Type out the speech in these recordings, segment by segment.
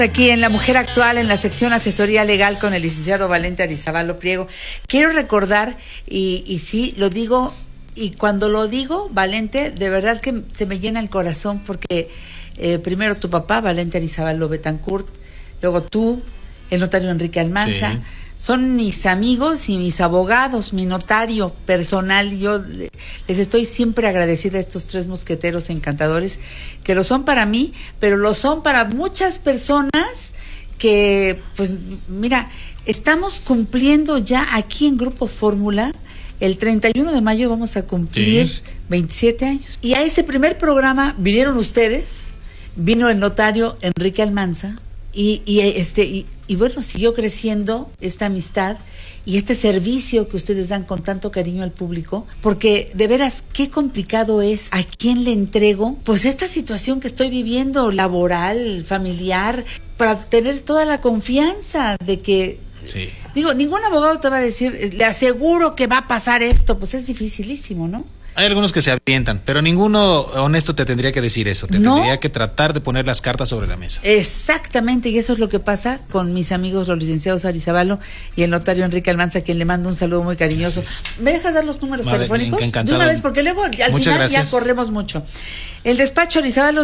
Aquí en La Mujer Actual, en la sección Asesoría Legal con el licenciado Valente Arizabalo Pliego. Quiero recordar, y sí, lo digo, y cuando lo digo, Valente, de verdad que se me llena el corazón, porque primero tu papá, Valente Arizabalo Betancourt, luego tú, el notario Enrique Almanza, sí. Son mis amigos y mis abogados, mi notario personal. Yo les estoy siempre agradecida a estos tres mosqueteros encantadores, que lo son para mí, pero lo son para muchas personas que, pues, mira, estamos cumpliendo ya aquí en Grupo Fórmula. El 31 de mayo vamos a cumplir 27 años. Y a ese primer programa vinieron ustedes, vino el notario Enrique Almanza, y bueno, siguió creciendo esta amistad y este servicio que ustedes dan con tanto cariño al público, porque de veras qué complicado es a quién le entrego pues esta situación que estoy viviendo, laboral, familiar, para tener toda la confianza de que, sí. Digo, ningún abogado te va a decir, le aseguro que va a pasar esto, pues es dificilísimo, ¿no? Hay algunos que se avientan, pero ninguno honesto te tendría que decir eso. Tendría que tratar de poner las cartas sobre la mesa. Exactamente, y eso es lo que pasa con mis amigos los licenciados Arizabalo y el notario Enrique Almanza, a quien le mando un saludo muy cariñoso. Gracias. ¿Me dejas dar los números telefónicos? De una vez, porque luego al final gracias. Ya corremos mucho. El despacho Arizabalo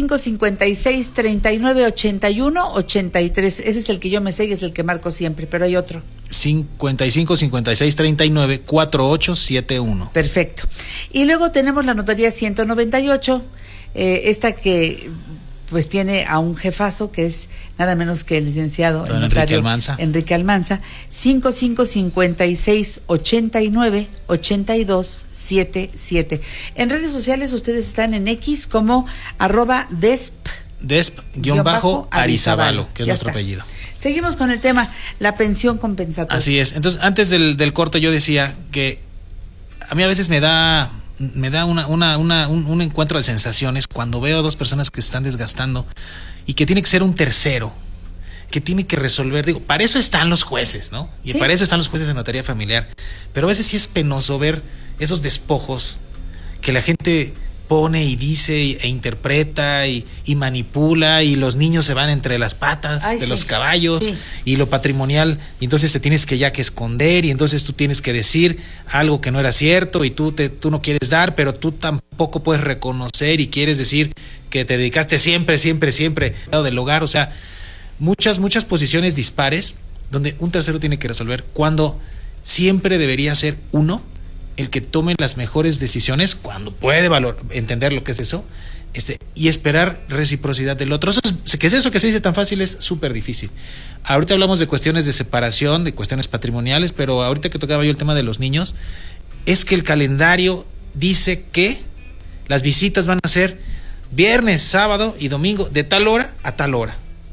5556398183. Ese es el que yo me sé y es el que marco siempre, pero hay otro. 5556394871. Perfecto. Y luego tenemos la notaría 198, esta que pues tiene a un jefazo que es nada menos que el licenciado el notario Enrique Almanza. 5556898277. En redes sociales ustedes están en X como @desp_Arizabalo, que es nuestro apellido. Seguimos con el tema, la pensión compensatoria. Así es. Entonces, antes del corte yo decía que a mí a veces me da un encuentro de sensaciones cuando veo a dos personas que se están desgastando y que tiene que ser un tercero que tiene que resolver. Digo, para eso están los jueces, ¿no? Y ¿sí? Para eso están los jueces en notaría familiar. Pero a veces sí es penoso ver esos despojos que la gente pone y dice e interpreta y manipula, y los niños se van entre las patas de los caballos, y lo patrimonial, y entonces te tienes que esconder, y entonces tú tienes que decir algo que no era cierto, y tú no quieres dar, pero tú tampoco puedes reconocer y quieres decir que te dedicaste siempre al lado del hogar. O sea, muchas posiciones dispares donde un tercero tiene que resolver, cuando siempre debería ser uno el que tome las mejores decisiones cuando puede entender lo que es eso, y esperar reciprocidad del otro. Eso que se dice tan fácil, es súper difícil. Ahorita hablamos de cuestiones de separación, de cuestiones patrimoniales, pero ahorita que tocaba yo el tema de los niños, es que el calendario dice que las visitas van a ser viernes, sábado y domingo, de tal hora a tal hora.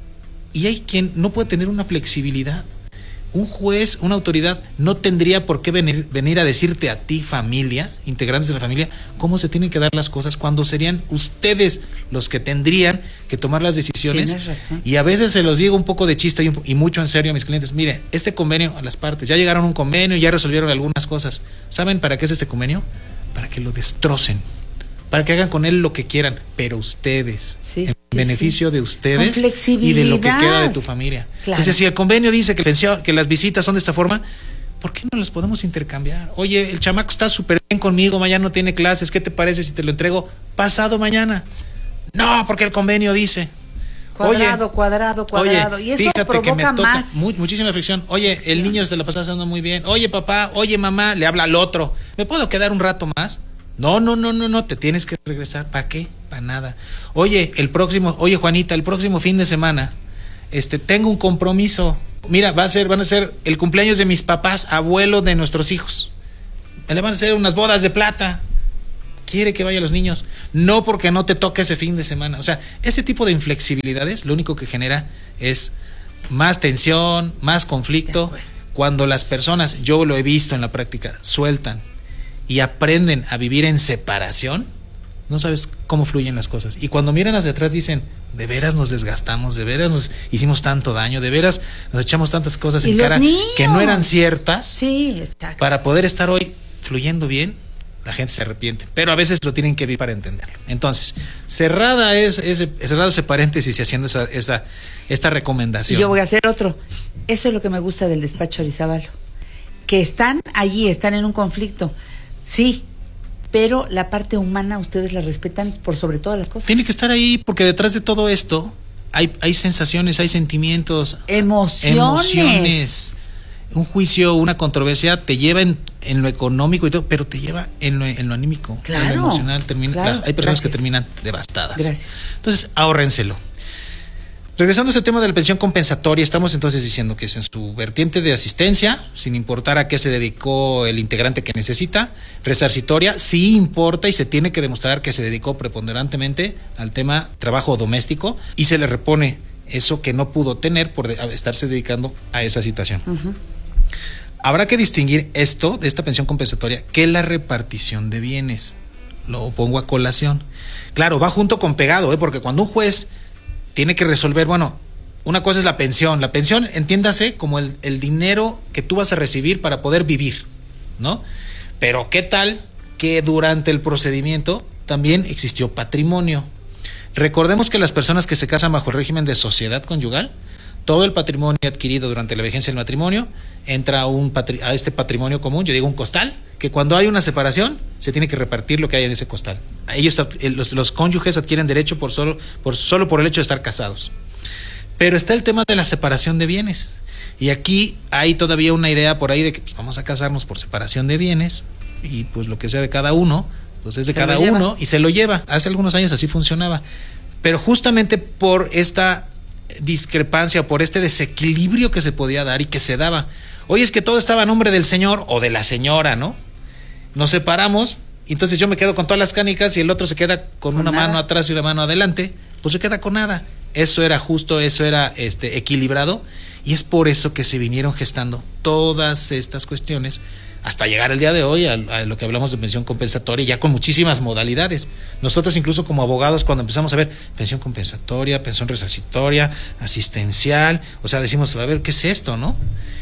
Y hay quien no puede tener una flexibilidad. Un juez, una autoridad, no tendría por qué venir a decirte a ti, familia, integrantes de la familia, cómo se tienen que dar las cosas, cuando serían ustedes los que tendrían que tomar las decisiones. Tienes razón. Y a veces se los digo un poco de chiste y mucho en serio a mis clientes. Mire, este convenio, a las partes, ya llegaron a un convenio y ya resolvieron algunas cosas. ¿Saben para qué es este convenio? Para que lo destrocen, para que hagan con él lo que quieran, pero ustedes, en beneficio de ustedes y de lo que queda de tu familia. Claro. Entonces, si el convenio dice que las visitas son de esta forma, ¿por qué no las podemos intercambiar? Oye, el chamaco está súper bien conmigo, mañana no tiene clases, ¿qué te parece si te lo entrego pasado mañana? No, porque el convenio dice. Cuadrado. Oye, y eso provoca que me toca muchísima fricción. Oye, el niño se la pasa pasando muy bien. Oye, papá, oye, mamá, le habla al otro. ¿Me puedo quedar un rato más? No, te tienes que regresar. ¿Para qué? Para nada. Oye, Juanita, el próximo fin de semana, tengo un compromiso. Mira, van a ser el cumpleaños de mis papás, abuelos de nuestros hijos. Le van a hacer unas bodas de plata. Quiere que vayan los niños. No, porque no te toque ese fin de semana. O sea, ese tipo de inflexibilidades lo único que genera es más tensión, más conflicto. Cuando las personas, yo lo he visto en la práctica, sueltan y aprenden a vivir en separación, no sabes cómo fluyen las cosas. Y cuando miran hacia atrás dicen, de veras nos desgastamos, de veras nos hicimos tanto daño, de veras nos echamos tantas cosas en cara que no eran ciertas, para poder estar hoy fluyendo bien. la gente se arrepiente, pero a veces lo tienen que vivir para entenderlo. Entonces, cerrado ese paréntesis y haciendo esta recomendación. Y yo voy a hacer otro. Eso es lo que me gusta del despacho Arizabalo, que están allí, están en un conflicto, sí, pero la parte humana ustedes la respetan por sobre todas las cosas. Tiene que estar ahí porque detrás de todo esto hay sensaciones, hay sentimientos, emociones. Un juicio, una controversia te lleva en lo económico y todo, pero te lleva en lo anímico, claro, en lo emocional. Claro, hay personas que terminan devastadas. Gracias. Entonces, ahórrenselo. Regresando a ese tema de la pensión compensatoria, estamos entonces diciendo que es en su vertiente de asistencia, sin importar a qué se dedicó el integrante que necesita. Resarcitoria, sí importa y se tiene que demostrar que se dedicó preponderantemente al tema trabajo doméstico y se le repone eso que no pudo tener por estarse dedicando a esa situación. Habrá que distinguir esto de esta pensión compensatoria que la repartición de bienes. Lo pongo a colación. Claro, va junto con pegado, porque cuando un juez tiene que resolver, bueno, una cosa es la pensión. La pensión, entiéndase, como el dinero que tú vas a recibir para poder vivir, ¿no? Pero ¿qué tal que durante el procedimiento también existió patrimonio? Recordemos que las personas que se casan bajo el régimen de sociedad conyugal, todo el patrimonio adquirido durante la vigencia del matrimonio entra a este patrimonio común, yo digo un costal, que cuando hay una separación se tiene que repartir lo que hay en ese costal. Ellos, los cónyuges adquieren derecho solo por el hecho de estar casados. Pero está el tema de la separación de bienes. Y aquí hay todavía una idea por ahí de que pues, vamos a casarnos por separación de bienes y pues lo que sea de cada uno, pues es de cada uno y se lo lleva. Hace algunos años así funcionaba. Pero justamente por esta discrepancia, por este desequilibrio que se podía dar y que se daba. Oye, es que todo estaba a nombre del señor o de la señora, ¿no? Nos separamos, y entonces yo me quedo con todas las canicas y el otro se queda con una mano atrás y una mano adelante, pues se queda con nada. Eso era justo, eso era equilibrado, y es por eso que se vinieron gestando todas estas cuestiones hasta llegar al día de hoy a lo que hablamos de pensión compensatoria, ya con muchísimas modalidades. Nosotros incluso como abogados, cuando empezamos a ver pensión compensatoria, pensión resarcitoria, asistencial, o sea, decimos, a ver, ¿qué es esto, no?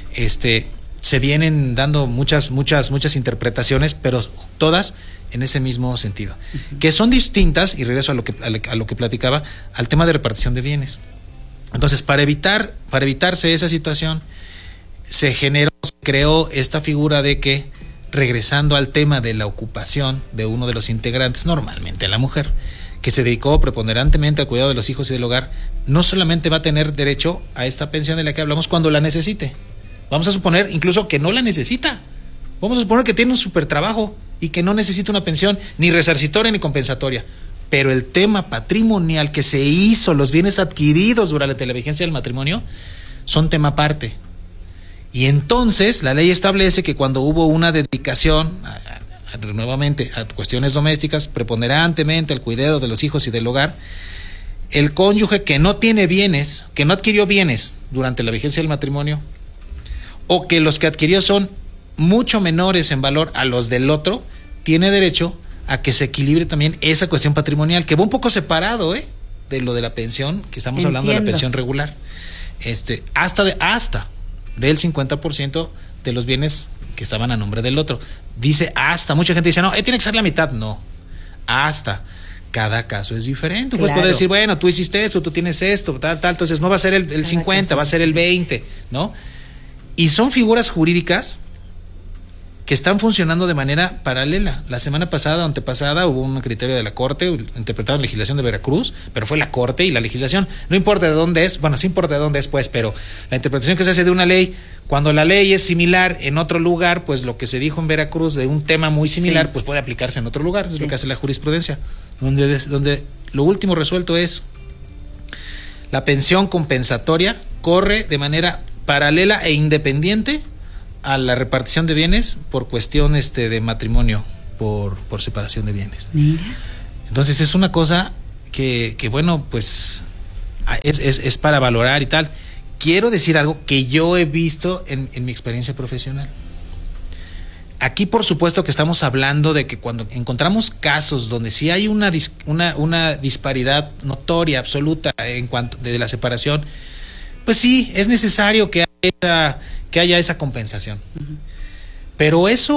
Se vienen dando muchas interpretaciones, pero todas en ese mismo sentido, que son distintas, y regreso a lo que platicaba, al tema de repartición de bienes. Entonces, para evitarse esa situación, se creó esta figura de que, regresando al tema de la ocupación de uno de los integrantes, normalmente la mujer, que se dedicó preponderantemente al cuidado de los hijos y del hogar, no solamente va a tener derecho a esta pensión de la que hablamos cuando la necesite. Vamos a suponer incluso que no la necesita. Vamos a suponer que tiene un super trabajo y que no necesita una pensión ni resarcitoria ni compensatoria. Pero el tema patrimonial que se hizo, los bienes adquiridos durante la vigencia del matrimonio, son tema aparte. Y entonces la ley establece que cuando hubo una dedicación nuevamente a cuestiones domésticas, preponderantemente al cuidado de los hijos y del hogar, el cónyuge que no tiene bienes, que no adquirió bienes durante la vigencia del matrimonio, o que los que adquirió son mucho menores en valor a los del otro, tiene derecho a que se equilibre también esa cuestión patrimonial, que va un poco separado de lo de la pensión, que estamos hablando de la pensión regular, hasta del 50% de los bienes que estaban a nombre del otro. Dice hasta, mucha gente dice, no, tiene que ser la mitad. No, hasta. Cada caso es diferente. Pues puede decir, bueno, tú hiciste esto, tú tienes esto, tal, entonces no va a ser el 50, va a ser el 20, ¿no? Y son figuras jurídicas que están funcionando de manera paralela. La semana pasada o antepasada hubo un criterio de la Corte interpretado en legislación de Veracruz, pero fue la Corte y la legislación, no importa de dónde es, bueno, sí importa de dónde es, pues, pero la interpretación que se hace de una ley, cuando la ley es similar en otro lugar, pues lo que se dijo en Veracruz de un tema muy similar, pues puede aplicarse en otro lugar, es lo que hace la jurisprudencia, donde lo último resuelto es la pensión compensatoria corre de manera paralela e independiente a la repartición de bienes por cuestión de matrimonio, por separación de bienes. Mira. Entonces es una cosa que bueno, pues es para valorar y tal. Quiero decir algo que yo he visto en mi experiencia profesional. Aquí por supuesto que estamos hablando de que cuando encontramos casos donde sí hay una disparidad notoria, absoluta en cuanto de la separación, pues sí, es necesario que haya esa compensación. Uh-huh. Pero eso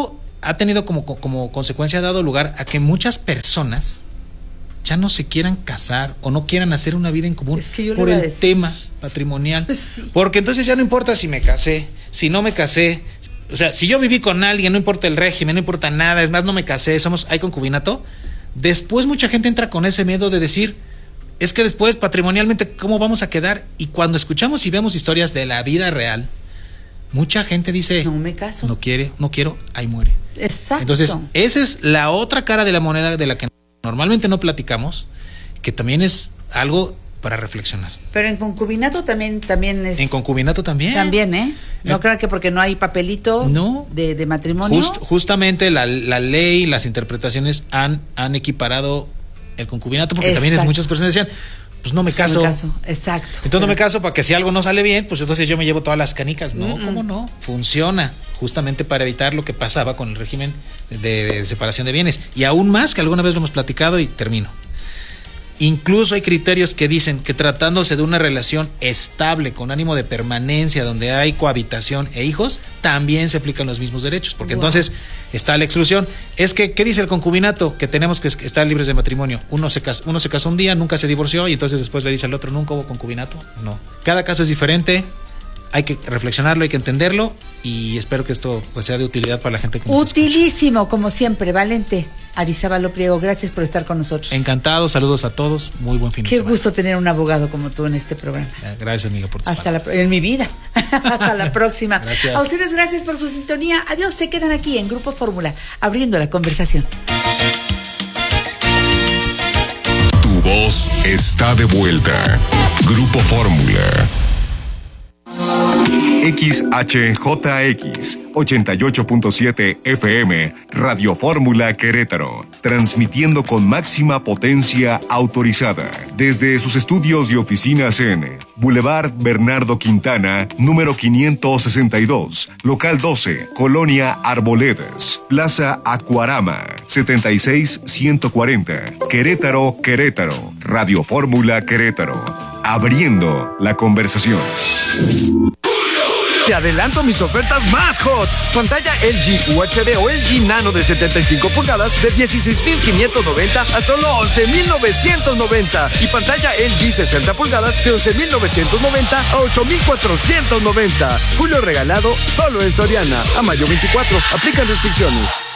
ha tenido como consecuencia, ha dado lugar a que muchas personas ya no se quieran casar o no quieran hacer una vida en común por el tema patrimonial. Sí. Porque entonces ya no importa si me casé, si no me casé. O sea, si yo viví con alguien, no importa el régimen, no importa nada, es más, no me casé, hay concubinato. Después mucha gente entra con ese miedo de decir, es que después patrimonialmente, ¿cómo vamos a quedar? Y cuando escuchamos y vemos historias de la vida real, mucha gente dice, no me caso, no quiero, ahí muere. Exacto. Entonces, esa es la otra cara de la moneda de la que normalmente no platicamos, que también es algo para reflexionar. Pero en concubinato también es... En concubinato también. También, ¿eh? No creo que porque no hay papelito de matrimonio. Justamente la ley, las interpretaciones han equiparado el concubinato, porque también muchas personas decían, pues no me caso. Exacto. Entonces no me caso para que si algo no sale bien, pues entonces yo me llevo todas las canicas. No, ¿cómo no? Funciona justamente para evitar lo que pasaba con el régimen de separación de bienes. Y aún más, que alguna vez lo hemos platicado y termino. Incluso hay criterios que dicen que tratándose de una relación estable con ánimo de permanencia, donde hay cohabitación e hijos, también se aplican los mismos derechos, porque entonces está la exclusión. Es que, ¿qué dice el concubinato? Que tenemos que estar libres de matrimonio. Uno se casó un día, nunca se divorció y entonces después le dice al otro, ¿nunca hubo concubinato? No. Cada caso es diferente, hay que reflexionarlo, hay que entenderlo y espero que esto pues sea de utilidad para la gente que nos Utilísimo, como siempre, Valente Arizábalo Pliego, gracias por estar con nosotros. Encantado, saludos a todos, muy buen fin de semana. Qué gusto tener un abogado como tú en este programa. Gracias, amiga, por tus en mi vida. Hasta la próxima. Gracias. A ustedes gracias por su sintonía. Adiós, se quedan aquí en Grupo Fórmula, abriendo la conversación. Tu voz está de vuelta. Grupo Fórmula. XHJX 88.7 FM, Radio Fórmula Querétaro, transmitiendo con máxima potencia autorizada desde sus estudios y oficinas en Boulevard Bernardo Quintana, número 562, local 12, Colonia Arboledas, Plaza Acuarama, 76140, Querétaro, Querétaro, Radio Fórmula Querétaro, abriendo la conversación. Te adelanto mis ofertas más hot. Pantalla LG UHD o LG Nano de 75 pulgadas de 16,590 a solo 11,990. Y pantalla LG 60 pulgadas de 11,990 a 8,490. Julio regalado solo en Soriana. A mayo 24. Aplican restricciones.